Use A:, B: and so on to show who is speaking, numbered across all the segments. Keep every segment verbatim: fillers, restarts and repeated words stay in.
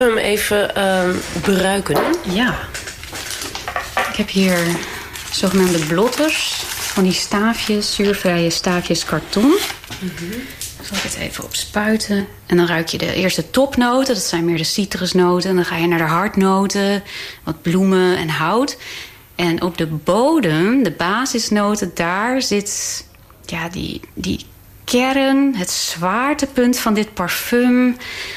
A: Hem even uh, beruiken.
B: Ja. Ik heb hier zogenaamde blotters. Van die staafjes, zuurvrije staafjes karton. Mm-hmm. Zal ik het even op spuiten. En dan ruik je de eerste topnoten. Dat zijn meer de citrusnoten. En dan ga je naar de hartnoten. Wat bloemen en hout. En op de bodem, de basisnoten, daar zit ja, die, die kern, het zwaartepunt van dit parfum.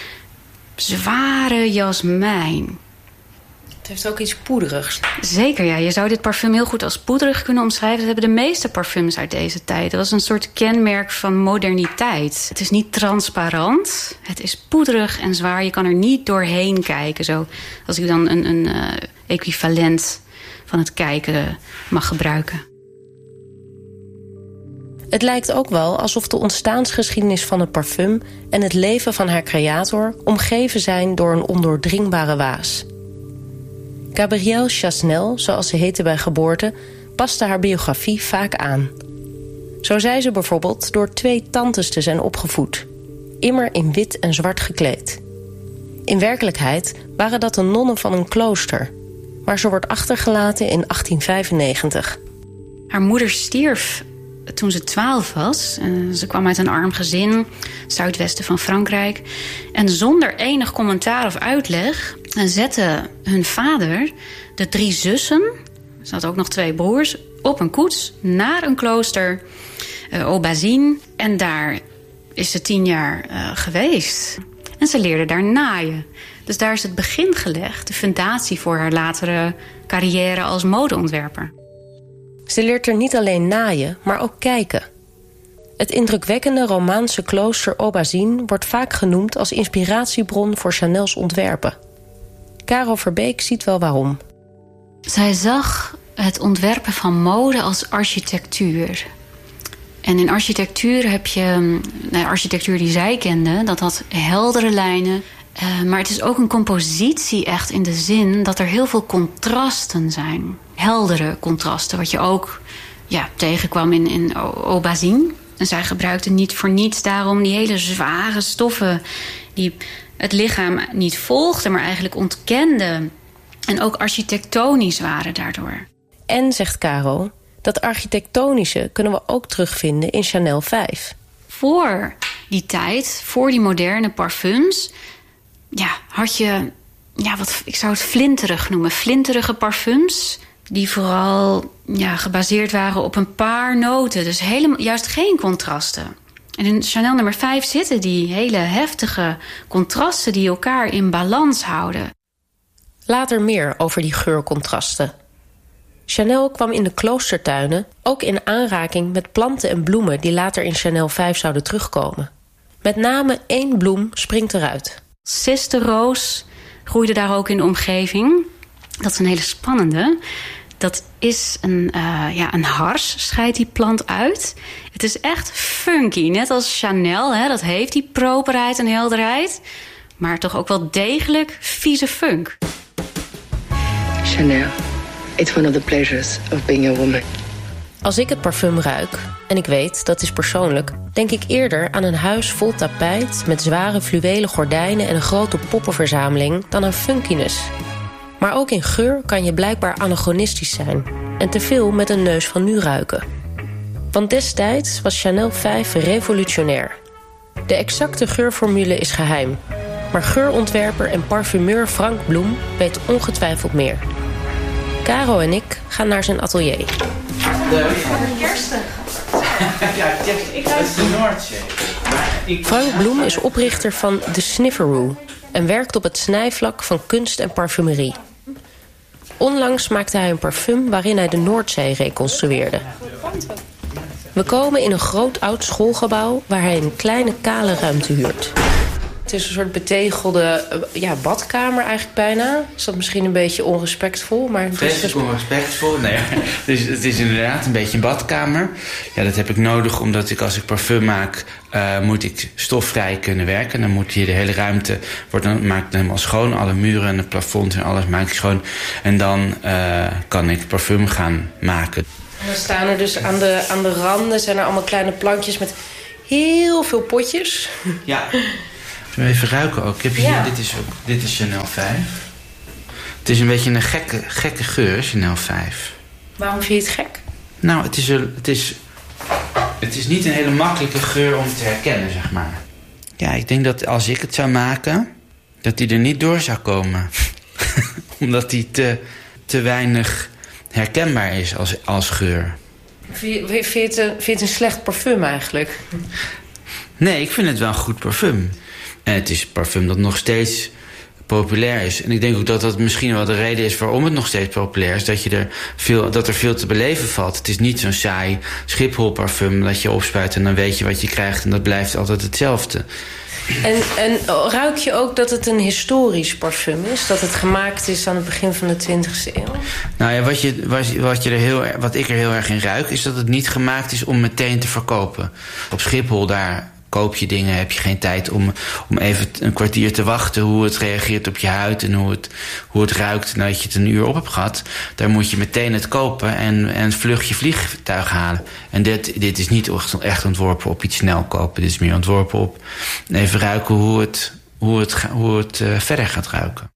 B: Zware jasmijn.
A: Het heeft ook iets poederigs.
B: Zeker, ja. Je zou dit parfum heel goed als poederig kunnen omschrijven. Dat hebben de meeste parfums uit deze tijd. Dat was een soort kenmerk van moderniteit. Het is niet transparant. Het is poederig en zwaar. Je kan er niet doorheen kijken. Zo, als ik dan een, een uh, equivalent van het kijken mag gebruiken.
A: Het lijkt ook wel alsof de ontstaansgeschiedenis van het parfum en het leven van haar creator omgeven zijn door een ondoordringbare waas. Gabrielle Chasnel, zoals ze heette bij geboorte, paste haar biografie vaak aan. Zo zei ze bijvoorbeeld door twee tantes te zijn opgevoed, immer in wit en zwart gekleed. In werkelijkheid waren dat de nonnen van een klooster, waar ze wordt achtergelaten in achttien vijfennegentig.
B: Haar moeder stierf toen ze twaalf was. Uh, ze kwam uit een arm gezin, zuidwesten van Frankrijk. En zonder enig commentaar of uitleg zette hun vader de drie zussen, ze had ook nog twee broers, op een koets naar een klooster, uh, Aubazine. En daar is ze tien jaar uh, geweest. En ze leerde daar naaien. Dus daar is het begin gelegd, de fundatie voor haar latere carrière als modeontwerper.
A: Ze leert er niet alleen naaien, maar ook kijken. Het indrukwekkende Romaanse klooster Aubazine wordt vaak genoemd als inspiratiebron voor Chanel's ontwerpen. Caro Verbeek ziet wel waarom.
B: Zij zag het ontwerpen van mode als architectuur. En in architectuur heb je, nou, architectuur die zij kende, dat had heldere lijnen. Uh, maar het is ook een compositie echt in de zin dat er heel veel contrasten zijn. Heldere contrasten, wat je ook ja, tegenkwam in, in Aubazine. En zij gebruikte niet voor niets daarom die hele zware stoffen die het lichaam niet volgden, maar eigenlijk ontkenden. En ook architectonisch waren daardoor.
A: En, zegt Caro, dat architectonische kunnen we ook terugvinden in Chanel vijf.
B: Voor die tijd, voor die moderne parfums, ja, had je, ja, wat ik zou het flinterig noemen, flinterige parfums die vooral ja, gebaseerd waren op een paar noten. Dus helemaal, juist geen contrasten. En in Chanel nummer vijf zitten die hele heftige contrasten die elkaar in balans houden.
A: Later meer over die geurcontrasten. Chanel kwam in de kloostertuinen ook in aanraking met planten en bloemen die later in Chanel vijf zouden terugkomen. Met name één bloem springt eruit.
B: Sisterroos groeide daar ook in de omgeving. Dat is een hele spannende. Dat is een, uh, ja, een hars, scheidt die plant uit. Het is echt funky, net als Chanel. Hè? Dat heeft die properheid en helderheid. Maar toch ook wel degelijk vieze funk.
C: Chanel, it's one of the pleasures of being a woman.
A: Als ik het parfum ruik, en ik weet, dat is persoonlijk, denk ik eerder aan een huis vol tapijt met zware fluwelen gordijnen en een grote poppenverzameling dan aan funkiness. Maar ook in geur kan je blijkbaar anachronistisch zijn en te veel met een neus van nu ruiken. Want destijds was Chanel vijf revolutionair. De exacte geurformule is geheim, maar geurontwerper en parfumeur Frank Bloem weet ongetwijfeld meer. Caro en ik gaan naar zijn atelier.
B: Kerstig.
D: Ja, ik uit de Noordzee.
A: Frank Bloem is oprichter van The Snifferoo en werkt op het snijvlak van kunst en parfumerie. Onlangs maakte hij een parfum waarin hij de Noordzee reconstrueerde. We komen in een groot oud schoolgebouw waar hij een kleine kale ruimte huurt. Het is een soort betegelde ja, badkamer eigenlijk bijna. Is dat misschien een beetje onrespectvol? Maar het is
D: respe- onrespectvol? Nee, het is, het is inderdaad een beetje een badkamer. Ja, dat heb ik nodig omdat ik als ik parfum maak, uh, moet ik stofvrij kunnen werken. Dan moet hier de hele ruimte, wordt dan, maak ik helemaal schoon. Alle muren en het plafond en alles maak ik schoon. En dan uh, kan ik parfum gaan maken.
A: En dan staan er dus aan de, aan de randen zijn er allemaal kleine plankjes met heel veel potjes.
D: Ja. Zullen we even ruiken ook? Ik heb hier, ja. dit, is ook, dit is Chanel vijf. Het is een beetje een gekke, gekke geur, Chanel vijf.
A: Waarom vind je het gek?
D: Nou, het is, een, het, is, het is niet een hele makkelijke geur om te herkennen, zeg maar. Ja, ik denk dat als ik het zou maken, dat die er niet door zou komen. Omdat die te, te weinig herkenbaar is als, als geur.
A: Vind je, vind, je het een, vind je het een slecht parfum eigenlijk?
D: Nee, ik vind het wel een goed parfum. En het is een parfum dat nog steeds populair is. En ik denk ook dat dat misschien wel de reden is waarom het nog steeds populair is. Dat, je er, veel, dat er veel te beleven valt. Het is niet zo'n saai Schiphol parfum dat je opspuit en dan weet je wat je krijgt. En dat blijft altijd hetzelfde.
A: En, en ruik je ook dat het een historisch parfum is? Dat het gemaakt is aan het begin van de twintigste eeuw? Nou
D: ja, wat, je, wat, wat, je er heel, wat ik er heel erg in ruik, is dat het niet gemaakt is om meteen te verkopen. Op Schiphol, daar koop je dingen, heb je geen tijd om, om even een kwartier te wachten hoe het reageert op je huid en hoe het, hoe het ruikt nadat je het een uur op hebt gehad. Daar moet je meteen het kopen en, en vlug je vliegtuig halen. En dit, dit is niet echt ontworpen op iets snel kopen. Dit is meer ontworpen op even ruiken hoe het, hoe het, hoe het uh, verder gaat ruiken.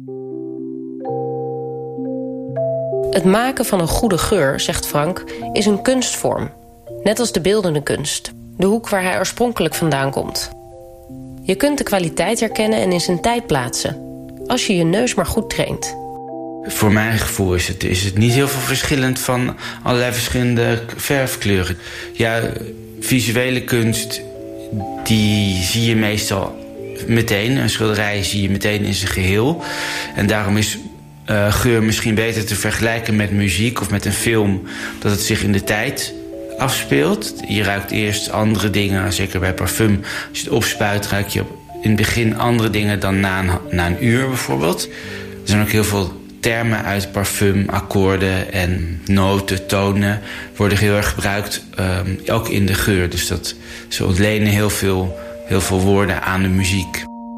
A: Het maken van een goede geur, zegt Frank, is een kunstvorm. Net als de beeldende kunst. De hoek waar hij oorspronkelijk vandaan komt. Je kunt de kwaliteit herkennen en in zijn tijd plaatsen. Als je je neus maar goed traint.
D: Voor mijn gevoel is het, is het niet heel veel verschillend van allerlei verschillende verfkleuren. Ja, visuele kunst, die zie je meestal meteen. Een schilderij zie je meteen in zijn geheel. En daarom is uh, geur misschien beter te vergelijken met muziek of met een film. Dat het zich in de tijd afspeelt. Je ruikt eerst andere dingen, zeker bij parfum. Als je het opspuit, ruik je op, in het begin andere dingen dan na een, na een uur bijvoorbeeld. Er zijn ook heel veel termen uit parfum, akkoorden en noten, tonen worden heel erg gebruikt, um, ook in de geur. Dus dat, ze ontlenen heel veel, heel veel woorden aan de muziek.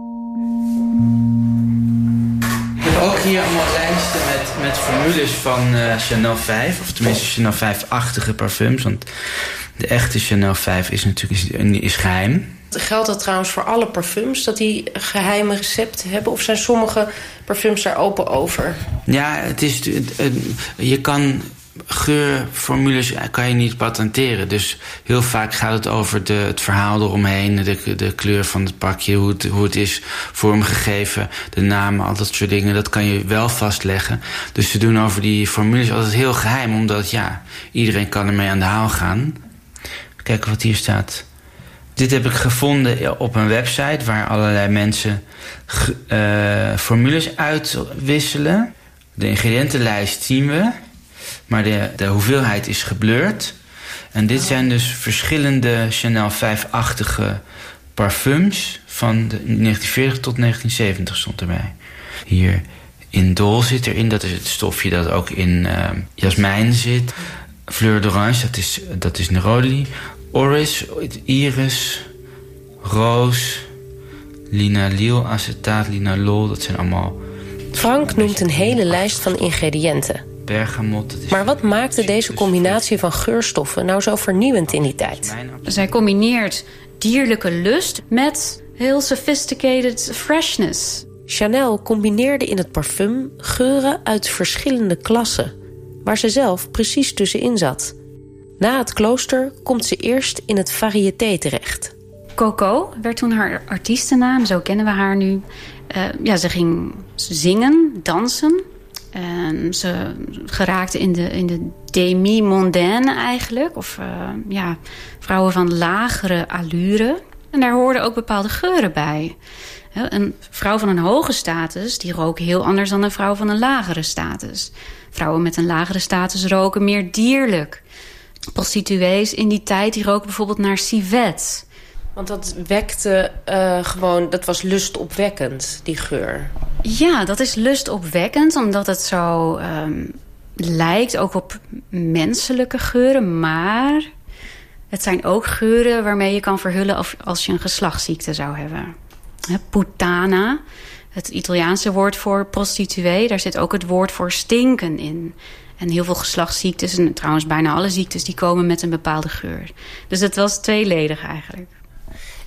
D: Ik heb ook hier allemaal lijsten met, met formules van uh, Chanel vijf. Of tenminste Chanel vijf-achtige parfums. Want de echte Chanel vijf is natuurlijk is, is geheim.
A: Geldt dat trouwens voor alle parfums, dat die geheime recepten hebben? Of zijn sommige parfums daar open over?
D: Ja, het is, je kan geurformules kan je niet patenteren. Dus heel vaak gaat het over de, het verhaal eromheen, de, de kleur van het pakje, hoe het, hoe het is vormgegeven, de namen, al dat soort dingen. Dat kan je wel vastleggen. Dus ze doen over die formules altijd heel geheim, omdat ja, iedereen kan ermee aan de haal gaan. Kijken wat hier staat. Dit heb ik gevonden op een website waar allerlei mensen uh, formules uitwisselen. De ingrediëntenlijst zien we, maar de, de hoeveelheid is geblurred. En dit zijn dus verschillende Chanel vijf-achtige parfums van de negentien veertig tot negentien zeventig stond erbij. Hier Indol zit erin, dat is het stofje dat ook in uh, jasmijn zit. Fleur d'orange, dat is, dat is neroli. Oris, iris, roos, linalil, acetaat, linalol, dat zijn allemaal...
A: Frank noemt een hele lijst van ingrediënten.
D: Bergamot.
A: Maar wat maakte deze combinatie van geurstoffen nou zo vernieuwend in die tijd?
B: Zij combineert dierlijke lust met heel sophisticated freshness.
A: Chanel combineerde in het parfum geuren uit verschillende klassen, waar ze zelf precies tussenin zat. Na het klooster komt ze eerst in het variété terecht.
B: Coco werd toen haar artiestennaam, zo kennen we haar nu. Uh, ja, ze ging zingen, dansen. Uh, ze geraakte in de, in de demi-mondaine eigenlijk. Of uh, ja, vrouwen van lagere allure. En daar hoorden ook bepaalde geuren bij. Een vrouw van een hoge status, die rook heel anders dan een vrouw van een lagere status. Vrouwen met een lagere status roken meer dierlijk. Prostituees in die tijd, die roken bijvoorbeeld naar civet.
A: Want dat wekte uh, gewoon, dat was lustopwekkend, die geur.
B: Ja, dat is lustopwekkend, omdat het zo um, lijkt ook op menselijke geuren. Maar het zijn ook geuren waarmee je kan verhullen of, als je een geslachtsziekte zou hebben. He, puttana, het Italiaanse woord voor prostituee, daar zit ook het woord voor stinken in. En heel veel geslachtsziektes, en trouwens bijna alle ziektes, die komen met een bepaalde geur. Dus het was tweeledig eigenlijk.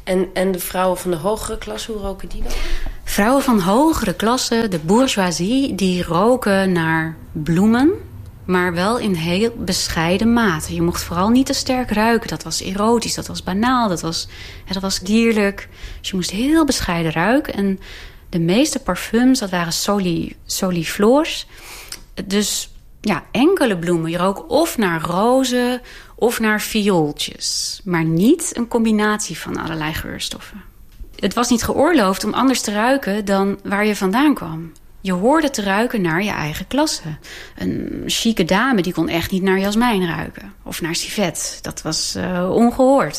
A: En, en de vrouwen van de hogere klasse, hoe roken die dan?
B: Vrouwen van hogere klasse, de bourgeoisie, die roken naar bloemen, maar wel in heel bescheiden mate. Je mocht vooral niet te sterk ruiken. Dat was erotisch, dat was banaal, dat was, ja, dat was dierlijk. Dus je moest heel bescheiden ruiken. En de meeste parfums, dat waren soli, soliflores. Dus ja, enkele bloemen. Je rook of naar rozen of naar viooltjes. Maar niet een combinatie van allerlei geurstoffen. Het was niet geoorloofd om anders te ruiken dan waar je vandaan kwam. Je hoorde te ruiken naar je eigen klasse. Een chique dame die kon echt niet naar jasmijn ruiken. Of naar civet. Dat was uh, ongehoord.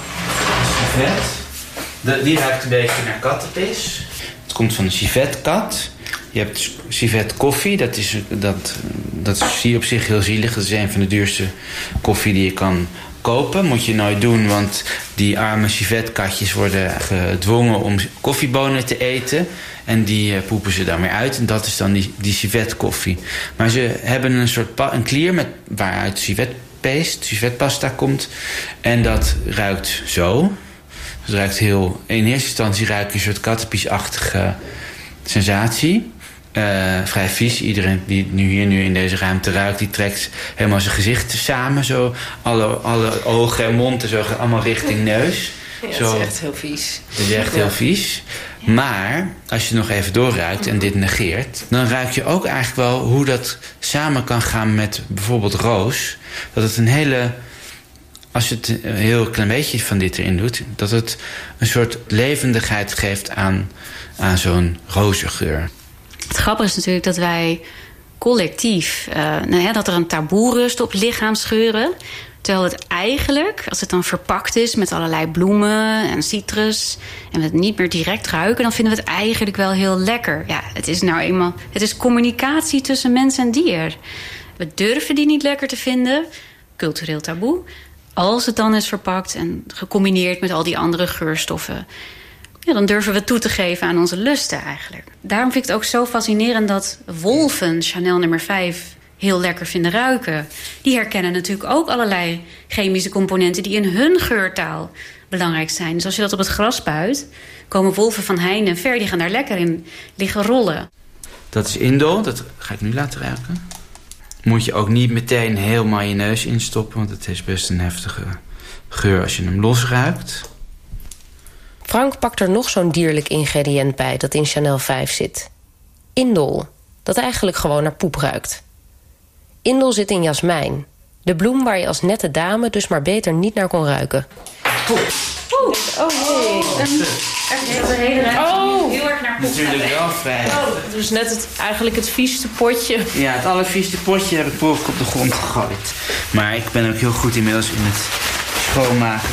D: Civet, de, die ruikt een beetje naar kattenpis. Het komt van de civetkat. Je hebt civet koffie. Dat is, dat, dat zie je op zich heel zielig. Dat is een van de duurste koffie die je kan kopen. Moet je nooit doen, want die arme civetkatjes worden gedwongen om koffiebonen te eten. En die uh, poepen ze dan weer uit. En dat is dan die, die civetkoffie. Maar ze hebben een soort pa- een klier met, waaruit civetpaste, civetpasta komt. En dat ruikt zo. Het ruikt heel... In eerste instantie ruik je een soort kattenpiesachtige sensatie. Uh, vrij vies. Iedereen die nu hier nu in deze ruimte ruikt, die trekt helemaal zijn gezicht samen. Zo. Alle, alle ogen en mond en zo gaan allemaal richting neus.
A: Ja,
D: zo.
A: Dat is echt heel vies.
D: Dat is echt heel vies. Maar als je nog even doorruikt en dit negeert, dan ruik je ook eigenlijk wel hoe dat samen kan gaan met bijvoorbeeld roos. Dat het een hele... Als je het een heel klein beetje van dit erin doet, dat het een soort levendigheid geeft aan, aan zo'n rozengeur.
B: Het grappige is natuurlijk dat wij collectief, uh, nou ja, dat er een taboe rust op lichaamsgeuren. Terwijl het eigenlijk, als het dan verpakt is met allerlei bloemen en citrus, en we het niet meer direct ruiken, dan vinden we het eigenlijk wel heel lekker. Ja, het is nou eenmaal, het is communicatie tussen mens en dier. We durven die niet lekker te vinden, cultureel taboe, als het dan is verpakt en gecombineerd met al die andere geurstoffen. Ja, dan durven we toe te geven aan onze lusten eigenlijk. Daarom vind ik het ook zo fascinerend dat wolven Chanel nummer vijf heel lekker vinden ruiken. Die herkennen natuurlijk ook allerlei chemische componenten die in hun geurtaal belangrijk zijn. Dus als je dat op het gras spuit, komen wolven van heinde en ver, die gaan daar lekker in liggen rollen.
D: Dat is Indol, dat ga ik nu laten ruiken. Moet je ook niet meteen helemaal je neus instoppen, want het is best een heftige geur als je hem losruikt.
A: Frank pakt er nog zo'n dierlijk ingrediënt bij dat in Chanel vijf zit. Indol, dat eigenlijk gewoon naar poep ruikt. Indol zit in jasmijn, de bloem waar je als nette dame dus maar beter niet naar kon ruiken.
B: Oeh. Oh nee. Echt heel, de hele ruimte
A: oh.
B: heel erg naar poep.
D: Natuurlijk wel vrij.
A: Oh, dus net het, eigenlijk het vieste potje.
D: Ja, het allervieste potje heb ik boven op de grond gegooid. Maar ik ben ook heel goed inmiddels in het schoonmaken.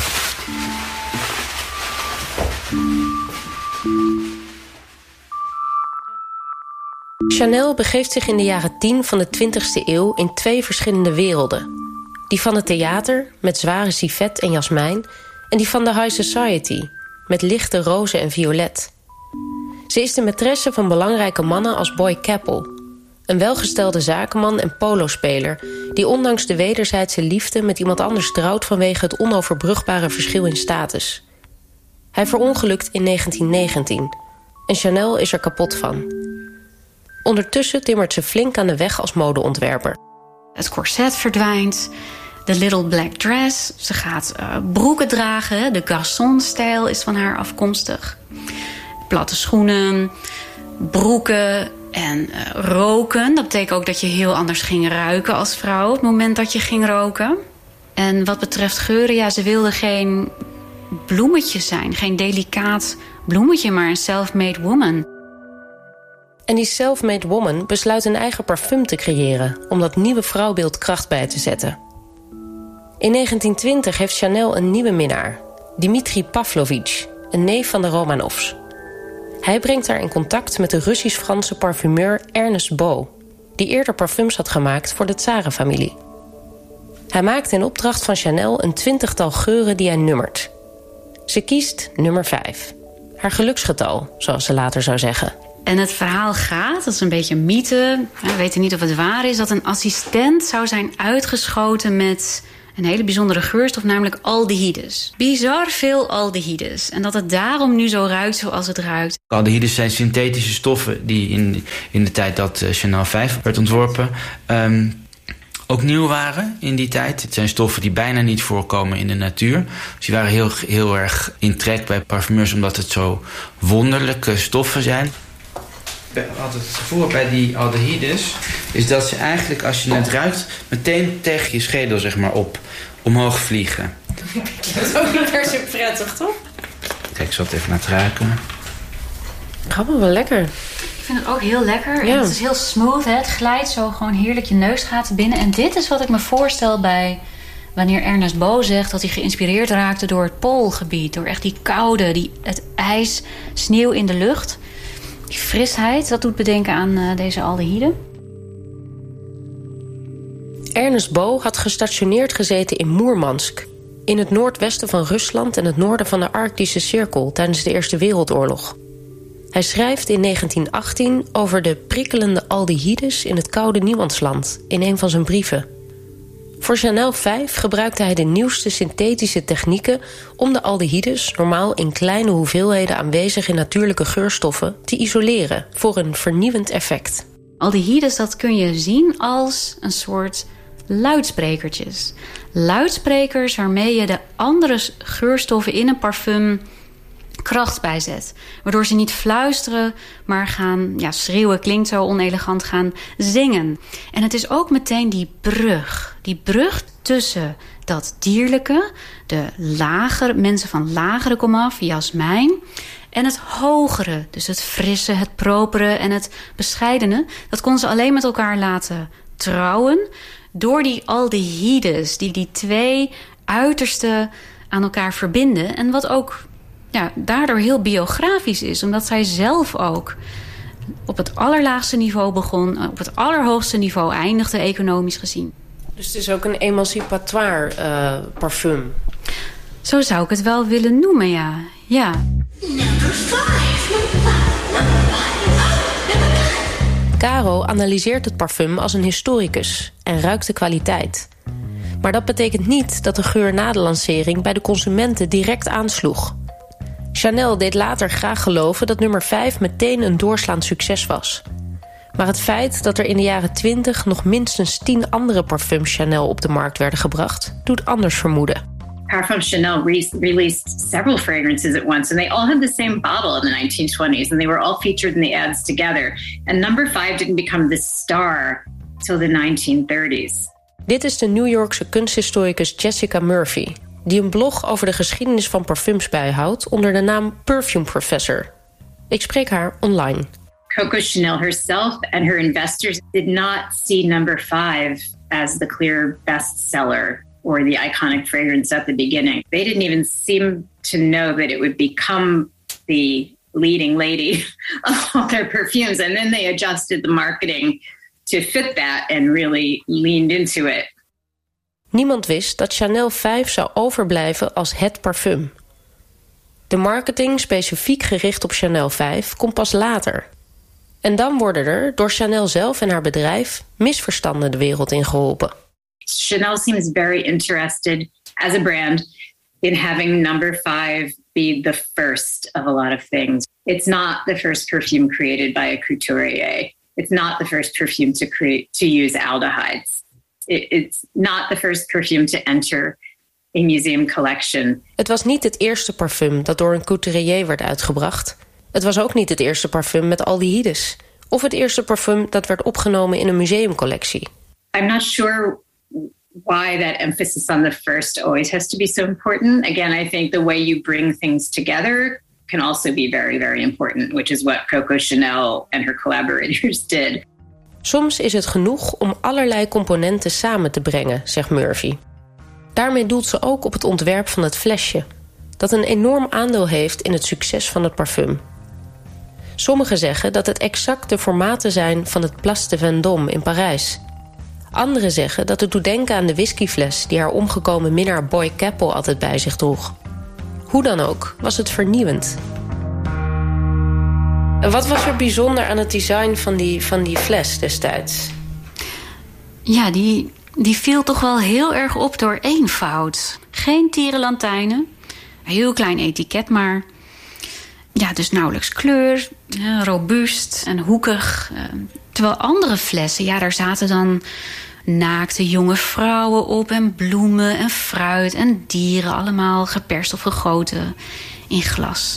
A: Chanel begeeft zich in de jaren tien van de twintigste eeuw in twee verschillende werelden. Die van het theater, met zware civet en jasmijn, en die van de high society, met lichte roze en violet. Ze is de maîtresse van belangrijke mannen als Boy Capel, een welgestelde zakenman en polospeler die ondanks de wederzijdse liefde met iemand anders trouwt vanwege het onoverbrugbare verschil in status. Hij verongelukt in negentien negentien en Chanel is er kapot van. Ondertussen timmert ze flink aan de weg als modeontwerper.
B: Het corset verdwijnt, de little black dress. Ze gaat uh, broeken dragen, de garçon-stijl is van haar afkomstig. Platte schoenen, broeken en uh, roken. Dat betekent ook dat je heel anders ging ruiken als vrouw op het moment dat je ging roken. En wat betreft geuren, ja, ze wilde geen bloemetje zijn. Geen delicaat bloemetje, maar een self-made woman.
A: En die self-made woman besluit een eigen parfum te creëren om dat nieuwe vrouwbeeld kracht bij te zetten. In negentien twintig heeft Chanel een nieuwe minnaar, Dimitri Pavlovich, een neef van de Romanovs. Hij brengt haar in contact met de Russisch-Franse parfumeur Ernest Beau, die eerder parfums had gemaakt voor de tsarenfamilie. Hij maakt in opdracht van Chanel een twintigtal geuren die hij nummert. Ze kiest nummer vijf. Haar geluksgetal, zoals ze later zou zeggen.
B: En het verhaal gaat, dat is een beetje een mythe, we weten niet of het waar is, dat een assistent zou zijn uitgeschoten met een hele bijzondere geurstof, namelijk aldehydes. Bizar veel aldehydes. En dat het daarom nu zo ruikt zoals het ruikt.
D: Aldehydes zijn synthetische stoffen die in, in de tijd dat uh, Chanel vijf werd ontworpen Um, ook nieuw waren in die tijd. Het zijn stoffen die bijna niet voorkomen in de natuur. Dus die waren heel, heel erg in trek bij parfumeurs, omdat het zo wonderlijke stoffen zijn. Ik had het gevoel bij die aldehydes is dat ze eigenlijk, als je het ruikt, meteen tegen je schedel zeg maar op omhoog vliegen.
A: Dat is ook niet per se prettig, toch?
D: Kijk, ik zal het even laten ruiken.
A: Grappig, wel lekker.
B: Ik vind het ook heel lekker.
A: Ja.
B: En het is heel smooth. Hè? Het glijdt zo gewoon heerlijk je neusgaten binnen. En dit is wat ik me voorstel bij wanneer Ernest Beaux zegt dat hij geïnspireerd raakte door het Poolgebied. Door echt die koude, die, het ijs, sneeuw in de lucht. Die frisheid, dat doet bedenken aan uh, deze aldehyde.
A: Ernest Beaux had gestationeerd gezeten in Moermansk, in het noordwesten van Rusland en het noorden van de Arctische Cirkel tijdens de Eerste Wereldoorlog. Hij schrijft in negentien achttien over de prikkelende aldehydes in het koude niemandsland in een van zijn brieven. Voor Chanel vijf gebruikte hij de nieuwste synthetische technieken om de aldehydes, normaal in kleine hoeveelheden aanwezig in natuurlijke geurstoffen, te isoleren voor een vernieuwend effect.
B: Aldehydes, dat kun je zien als een soort luidsprekertjes. Luidsprekers waarmee je de andere geurstoffen in een parfum kracht bijzet. Waardoor ze niet fluisteren, maar gaan ja, schreeuwen, klinkt zo onelegant, gaan zingen. En het is ook meteen die brug. Die brug tussen dat dierlijke, de lagere, mensen van lagere komaf, jasmijn, en het hogere, dus het frisse, het propere en het bescheidene. Dat kon ze alleen met elkaar laten trouwen door die aldehydes, die die twee uitersten aan elkaar verbinden. En wat ook ja, daardoor heel biografisch is, omdat zij zelf ook op het allerlaagste niveau begon, op het allerhoogste niveau eindigde, economisch gezien.
A: Dus het is ook een emancipatoire uh, parfum.
B: Zo zou ik het wel willen noemen, ja. ja.
A: Caro analyseert het parfum als een historicus en ruikt de kwaliteit. Maar dat betekent niet dat de geur na de lancering bij de consumenten direct aansloeg. Chanel deed later graag geloven dat nummer vijf meteen een doorslaand succes was. Maar het feit dat er in de jaren twintig nog minstens tien andere parfums Chanel op de markt werden gebracht, doet anders vermoeden.
E: Parfum Chanel re- released several fragrances at once, and they all had the same bottle in the nineteen twenties, and they were all featured in the ads together. And number five didn't become the star till the nineteen thirties.
A: Dit is de New Yorkse kunsthistoricus Jessica Murphy, die een blog over de geschiedenis van parfums bijhoudt onder de naam Perfume Professor. Ik spreek haar online.
E: Coco Chanel herself and her investors did not see number five as the clear bestseller or the iconic fragrance at the beginning. They didn't even seem to know that it would become the leading lady of all their perfumes. And then they adjusted the marketing to fit that and really leaned into it.
A: Niemand wist dat Chanel vijf zou overblijven als het parfum. De marketing specifiek gericht op Chanel vijf komt pas later. En dan worden er door Chanel zelf en haar bedrijf misverstanden de wereld in geholpen.
E: Chanel seems very interested as a brand in having number five be the first of a lot of things. It's not the first perfume created by a couturier. It's not the first perfume to create to use aldehydes. It, it's not the first perfume to enter a museum collection.
A: Het was niet het eerste parfum dat door een couturier werd uitgebracht. Het was ook niet het eerste parfum met aldehydes. Of het eerste parfum dat werd opgenomen in een museumcollectie.
E: I'm not sure why that emphasis on the first always has to be so important. Again, I think the way you bring things together can also be very, very important, which is what Coco Chanel and her collaborators did.
A: Soms is het genoeg om allerlei componenten samen te brengen, zegt Murphy. Daarmee doelt ze ook op het ontwerp van het flesje, dat een enorm aandeel heeft in het succes van het parfum. Sommigen zeggen dat het exact de formaten zijn van het Place de Vendôme in Parijs. Anderen zeggen dat het doet denken aan de whiskyfles die haar omgekomen minnaar Boy Capel altijd bij zich droeg. Hoe dan ook, was het vernieuwend. En wat was er bijzonder aan het design van die, van die fles destijds?
B: Ja, die die viel toch wel heel erg op door eenvoud. Geen tierenlantijnen, een heel klein etiket maar. Ja, dus nauwelijks kleur, robuust en hoekig. Terwijl andere flessen, ja, daar zaten dan naakte jonge vrouwen op en bloemen en fruit en dieren, allemaal geperst of gegoten in glas.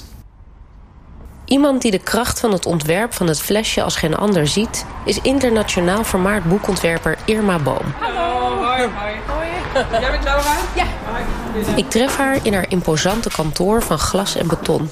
A: Iemand die de kracht van het ontwerp van het flesje als geen ander ziet, is internationaal vermaard boekontwerper Irma Boom.
F: Hallo, hoi, hoi. Hoi. Jij bent Laura? Ja.
A: Ik tref haar in haar imposante kantoor van glas en beton.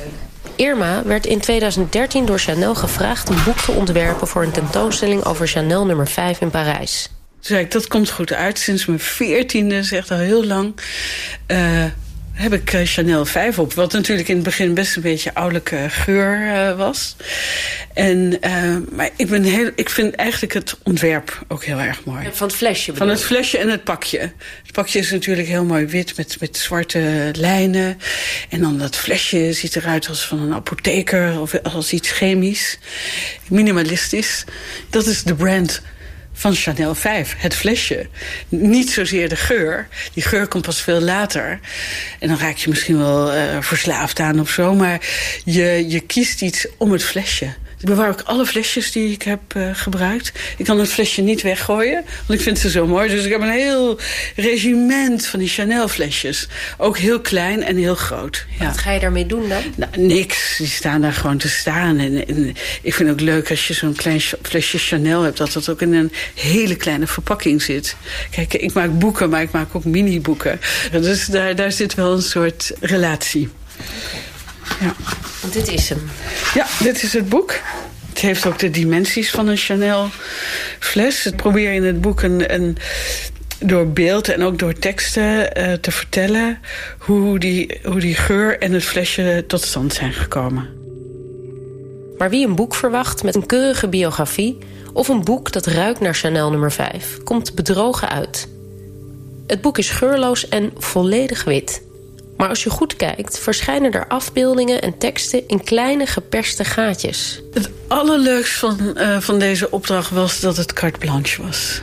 A: Irma werd in tweeduizend dertien door Chanel gevraagd een boek te ontwerpen voor een tentoonstelling over Chanel nummer vijf in Parijs.
G: Toen zei ik, dat komt goed uit. Sinds mijn veertiende, is echt al heel lang, Uh, heb ik uh, Chanel vijf op. Wat natuurlijk in het begin best een beetje ouderlijke geur uh, was. En, uh, maar ik, ben heel, ik vind eigenlijk het ontwerp ook heel erg mooi.
A: Van het flesje bedoel.
G: Van het flesje en het pakje. Het pakje is natuurlijk heel mooi wit met, met zwarte lijnen. En dan dat flesje ziet eruit als van een apotheker of als iets chemisch. Minimalistisch. Dat is de brand van Chanel vijf, het flesje. Niet zozeer de geur. Die geur komt pas veel later. En dan raak je misschien wel uh, verslaafd aan of zo. Maar je, je kiest iets om het flesje. Ik bewaar ook alle flesjes die ik heb uh, gebruikt. Ik kan het flesje niet weggooien, want ik vind ze zo mooi. Dus ik heb een heel regiment van die Chanel flesjes. Ook heel klein en heel groot. Ja.
A: Wat ga je daarmee doen dan?
G: Nou, niks. Die staan daar gewoon te staan. En, en ik vind het ook leuk als je zo'n klein flesje Chanel hebt, dat dat ook in een hele kleine verpakking zit. Kijk, ik maak boeken, maar ik maak ook mini-boeken. Dus daar, daar zit wel een soort relatie. Ja.
A: Want dit is hem.
G: Ja, dit is het boek. Het heeft ook de dimensies van een Chanel fles. Ik probeer in het boek een, een, door beeld en ook door teksten uh, te vertellen hoe die, hoe die geur en het flesje tot stand zijn gekomen.
A: Maar wie een boek verwacht met een keurige biografie of een boek dat ruikt naar Chanel nummer vijf, komt bedrogen uit. Het boek is geurloos en volledig wit. Maar als je goed kijkt, verschijnen er afbeeldingen en teksten in kleine geperste gaatjes.
G: Het allerleukste van, uh, van deze opdracht was dat het carte blanche was.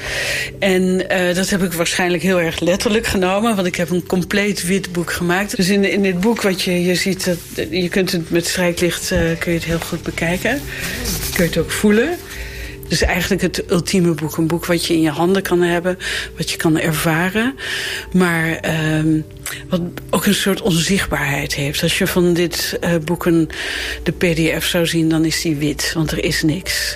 G: En uh, dat heb ik waarschijnlijk heel erg letterlijk genomen, want ik heb een compleet wit boek gemaakt. Dus in, in dit boek, wat je, je ziet, dat, je kunt het met strijklicht uh, kun je het heel goed bekijken. Kun je het ook voelen. Dus eigenlijk het ultieme boek. Een boek wat je in je handen kan hebben. Wat je kan ervaren. Maar um, wat ook een soort onzichtbaarheid heeft. Als je van dit uh, boek een, de P D F zou zien, dan is die wit. Want er is niks.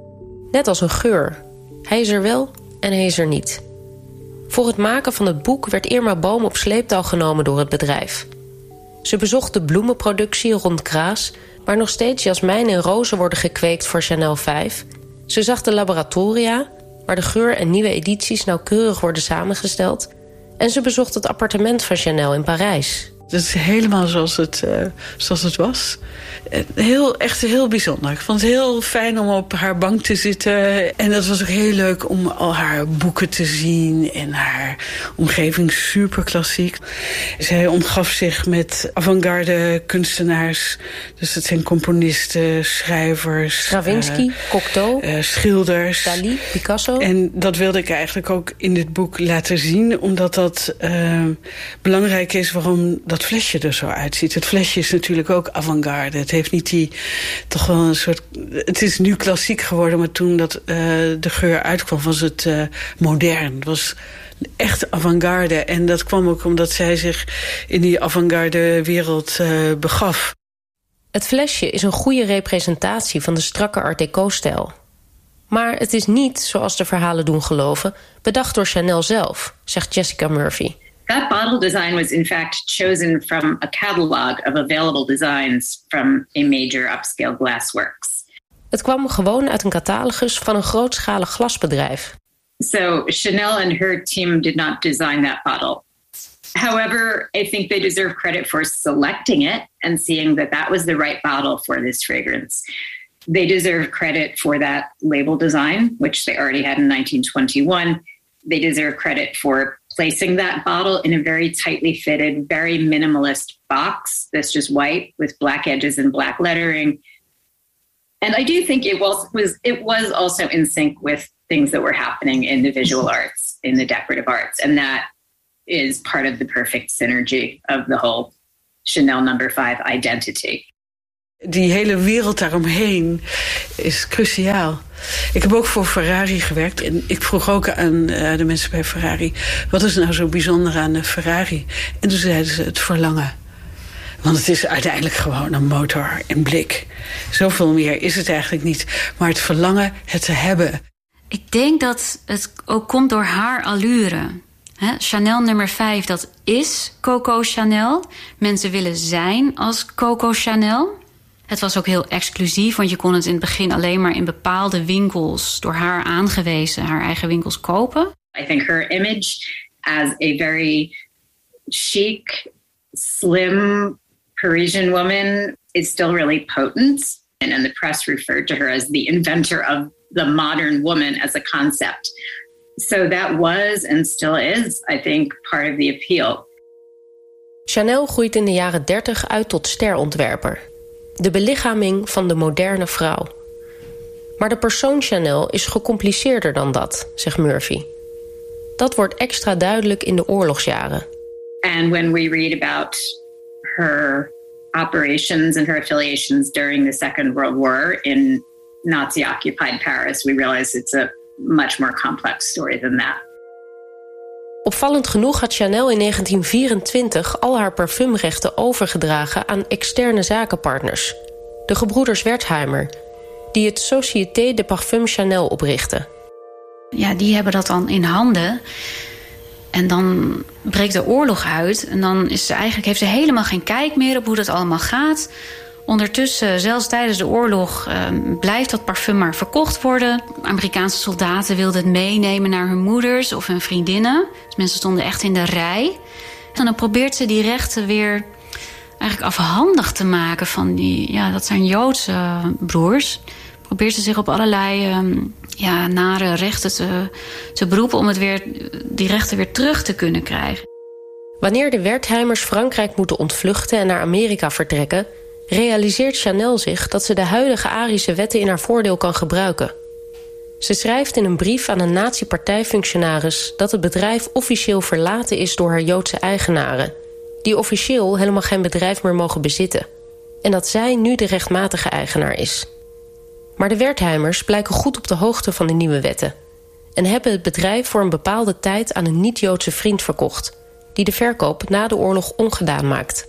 A: Net als een geur. Hij is er wel en hij is er niet. Voor het maken van het boek werd Irma Boom op sleeptouw genomen door het bedrijf. Ze bezocht de bloemenproductie rond Kraas, waar nog steeds jasmijn en rozen worden gekweekt voor Chanel vijf. Ze zag de laboratoria, waar de geur en nieuwe edities nauwkeurig worden samengesteld. En ze bezocht het appartement van Chanel in Parijs.
G: Dat is helemaal zoals het, uh, zoals het was. Heel, echt heel bijzonder. Ik vond het heel fijn om op haar bank te zitten. En dat was ook heel leuk om al haar boeken te zien. En haar omgeving super klassiek. Zij omgaf zich met avant-garde kunstenaars. Dus dat zijn componisten, schrijvers.
A: Stravinsky, uh, Cocteau,
G: uh, schilders.
A: Dali, Picasso.
G: En dat wilde ik eigenlijk ook in dit boek laten zien. Omdat dat uh, belangrijk is waarom dat flesje er zo uitziet. Het flesje is natuurlijk ook avant-garde. Het heeft niet die, toch wel een soort, het is nu klassiek geworden, maar toen dat uh, de geur uitkwam was het uh, modern. Het was echt avant-garde. En dat kwam ook omdat zij zich in die avant-garde wereld uh, begaf.
A: Het flesje is een goede representatie van de strakke Art Deco-stijl. Maar het is niet, zoals de verhalen doen geloven, bedacht door Chanel zelf, zegt Jessica Murphy.
E: That bottle design was in fact chosen from a catalog of available designs from a major upscale glassworks.
A: Het kwam gewoon uit een catalogus van een grootschalig glasbedrijf.
E: So Chanel and her team did not design that bottle. However, I think they deserve credit for selecting it and seeing that that was the right bottle for this fragrance. They deserve credit for that label design, which they already had in nineteen twenty-one. They deserve credit for placing that bottle in a very tightly fitted, very minimalist box that's just white with black edges and black lettering. And I do think it was, was it was also in sync with things that were happening in the visual arts, in the decorative arts. And that is part of the perfect synergy of the whole Chanel number five identity.
G: Die hele wereld daaromheen is cruciaal. Ik heb ook voor Ferrari gewerkt. En ik vroeg ook aan uh, de mensen bij Ferrari, wat is nou zo bijzonder aan de Ferrari? En toen zeiden ze het verlangen. Want het is uiteindelijk gewoon een motor in blik. Zoveel meer is het eigenlijk niet. Maar het verlangen het te hebben.
B: Ik denk dat het ook komt door haar allure. He, Chanel nummer vijf, dat is Coco Chanel. Mensen willen zijn als Coco Chanel. Het was ook heel exclusief, want je kon het in het begin alleen maar in bepaalde winkels, door haar aangewezen, haar eigen winkels kopen.
E: I think her image as a very chic, slim Parisian woman is still really potent. And, and the press referred to her as the inventor of the modern woman as a concept. So that was and still is, I think, part of the appeal.
A: Chanel groeit in de jaren dertig uit tot sterontwerper. De belichaming van de moderne vrouw. Maar de persoon Chanel is gecompliceerder dan dat, zegt Murphy. Dat wordt extra duidelijk in de oorlogsjaren.
E: And when we read about her operations and her affiliations during the Second World War in Nazi-occupied Paris, we realize it's a much more complex story than that.
A: Opvallend genoeg had Chanel in negentien vierentwintig al haar parfumrechten overgedragen aan externe zakenpartners, de gebroeders Wertheimer, die het Société de Parfum Chanel oprichtten.
B: Ja, die hebben dat dan in handen. En dan breekt de oorlog uit. En dan is ze eigenlijk, heeft ze helemaal geen kijk meer op hoe dat allemaal gaat. Ondertussen, zelfs tijdens de oorlog, uh, blijft dat parfum maar verkocht worden. Amerikaanse soldaten wilden het meenemen naar hun moeders of hun vriendinnen. Dus mensen stonden echt in de rij. En dan probeert ze die rechten weer eigenlijk afhandig te maken van die, ja, dat zijn Joodse broers. Probeert ze zich op allerlei um, ja, nare rechten te, te beroepen om het weer, die rechten weer terug te kunnen krijgen.
A: Wanneer de Wertheimers Frankrijk moeten ontvluchten en naar Amerika vertrekken, realiseert Chanel zich dat ze de huidige Arische wetten in haar voordeel kan gebruiken. Ze schrijft in een brief aan een nazi-partijfunctionaris dat het bedrijf officieel verlaten is door haar Joodse eigenaren, die officieel helemaal geen bedrijf meer mogen bezitten, en dat zij nu de rechtmatige eigenaar is. Maar de Wertheimers blijken goed op de hoogte van de nieuwe wetten en hebben het bedrijf voor een bepaalde tijd aan een niet-Joodse vriend verkocht, die de verkoop na de oorlog ongedaan maakt.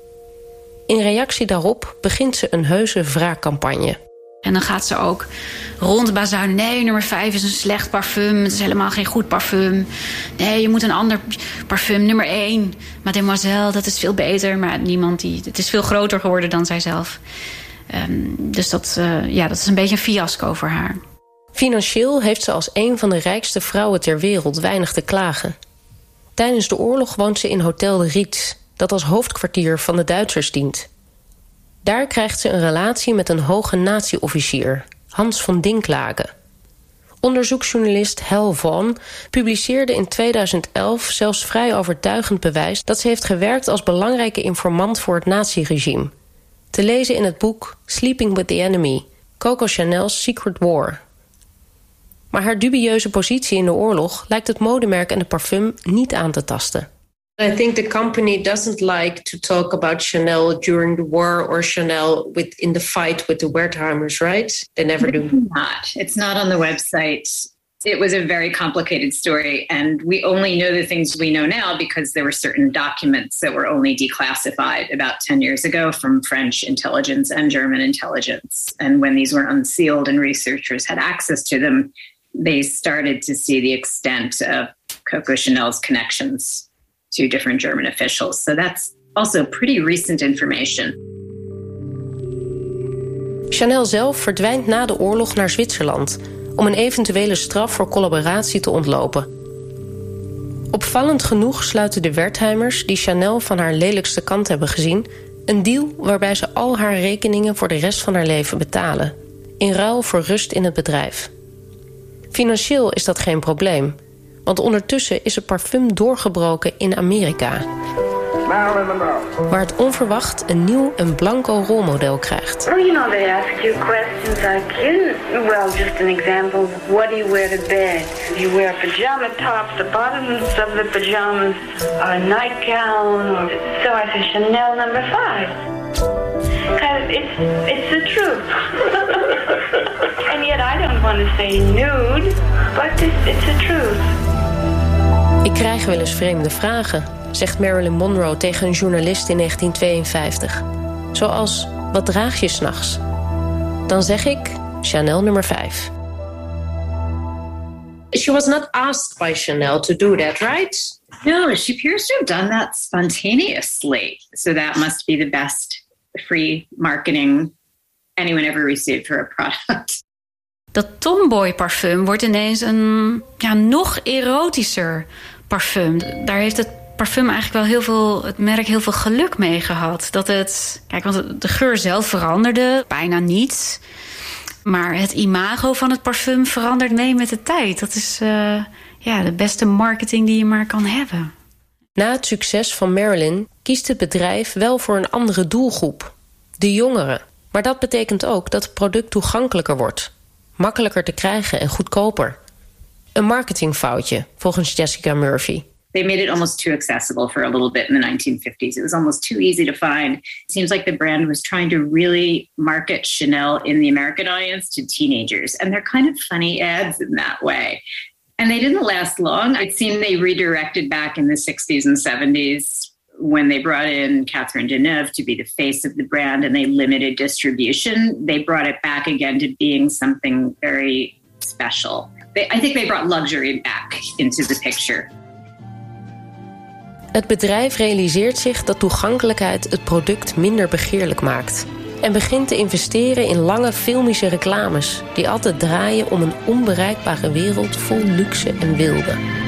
A: In reactie daarop begint ze een heuse wraakcampagne.
B: En dan gaat ze ook rondbazuinen. Nee, nummer vijf is een slecht parfum. Het is helemaal geen goed parfum. Nee, je moet een ander parfum. Nummer één, Mademoiselle, dat is veel beter. Maar niemand die, het is veel groter geworden dan zijzelf. Um, dus dat, uh, ja, dat is een beetje een fiasco voor haar.
A: Financieel heeft ze als een van de rijkste vrouwen ter wereld weinig te klagen. Tijdens de oorlog woont ze in Hotel de Ritz, dat als hoofdkwartier van de Duitsers dient. Daar krijgt ze een relatie met een hoge nazi-officier, Hans von Dinklage. Onderzoeksjournalist Hal Vaughan publiceerde in tweeduizend elf zelfs vrij overtuigend bewijs dat ze heeft gewerkt als belangrijke informant voor het nazi-regime. Te lezen in het boek Sleeping with the Enemy, Coco Chanel's Secret War. Maar haar dubieuze positie in de oorlog lijkt het modemerk en de parfum niet aan te tasten.
H: I think the company doesn't like to talk about Chanel during the war or Chanel with in the fight with the Wertheimers, right? They never do.
E: It's not. It's not on the website. It was a very complicated story, and we only know the things we know now because there were certain documents that were only declassified about ten years ago from French intelligence and German intelligence. And when these were unsealed and researchers had access to them, they started to see the extent of Coco Chanel's connections to different German officials. So that's also pretty recent information.
A: Chanel zelf verdwijnt na de oorlog naar Zwitserland om een eventuele straf voor collaboratie te ontlopen. Opvallend genoeg sluiten de Wertheimers, die Chanel van haar lelijkste kant hebben gezien, een deal waarbij ze al haar rekeningen voor de rest van haar leven betalen, in ruil voor rust in het bedrijf. Financieel is dat geen probleem, want ondertussen is het parfum doorgebroken in Amerika.
I: Marilyn Monroe.
A: Waar het onverwacht een nieuw en blanco rolmodel krijgt.
C: Well, you know, they ask you questions like, you, well, just an example, what do you wear to bed? You wear pajama tops, the bottoms of the pajamas are a nightgown. Or, so I say Chanel number five. Because it's, it's the truth. And yet I don't want to say nude, but it's, it's the truth.
A: Ik krijg wel eens vreemde vragen, zegt Marilyn Monroe tegen een journalist in negentien tweeënvijftig. Zoals, wat draag je 's nachts? Dan zeg ik, Chanel nummer vijf.
H: She was not asked by Chanel to do that, right?
E: No, she appears to have done that spontaneously. So that must be the best free marketing anyone ever received for a product.
B: Dat tomboy parfum wordt ineens een ja, nog erotischer parfum. Daar heeft het parfum eigenlijk wel heel veel, het merk heel veel geluk mee gehad. Dat het, kijk, want de geur zelf veranderde bijna niet. Maar het imago van het parfum verandert mee met de tijd. Dat is uh, ja, de beste marketing die je maar kan hebben.
A: Na het succes van Marilyn kiest het bedrijf wel voor een andere doelgroep. De jongeren. Maar dat betekent ook dat het product toegankelijker wordt. Makkelijker te krijgen en goedkoper. Een marketingfoutje, volgens Jessica Murphy.
E: They made it almost too accessible for a little bit in the nineteen fifties. It was almost too easy to find. It seems like the brand was trying to really market Chanel in the American audience to teenagers. And they're kind of funny ads in that way. And they didn't last long. I'd seen they redirected back in the sixties and seventies when they brought in Catherine Deneuve to be the face of the brand and they limited distribution. They brought it back again to being something very special. They, I think they brought luxury back into the picture.
A: Het bedrijf realiseert zich dat toegankelijkheid het product minder begeerlijk maakt. En begint te investeren in lange filmische reclames die altijd draaien om een onbereikbare wereld vol luxe en wilde.